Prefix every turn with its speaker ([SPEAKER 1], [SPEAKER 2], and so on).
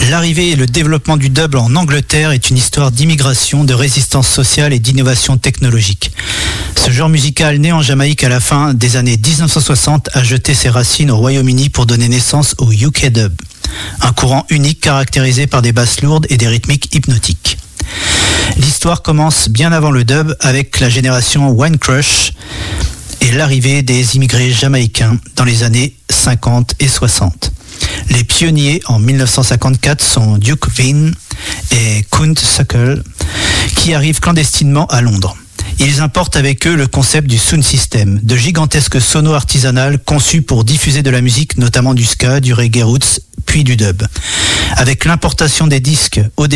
[SPEAKER 1] L'arrivée et le développement du dub en Angleterre est une histoire d'immigration, de résistance sociale et d'innovation technologique. Ce genre musical né en Jamaïque à la fin des années 1960 a jeté ses racines au Royaume-Uni pour donner naissance au UK dub, un courant unique caractérisé par des basses lourdes et des rythmiques hypnotiques. L'histoire commence bien avant le dub avec la génération Wine Crush et l'arrivée des immigrés jamaïcains dans les années 50 et 60. Les pionniers en 1954 sont Duke Vin et Count Suckle qui arrivent clandestinement à Londres. Ils importent avec eux le concept du sound system, de gigantesques sonos artisanales conçus pour diffuser de la musique, notamment du ska, du reggae roots, puis du dub. Avec l'importation des disques au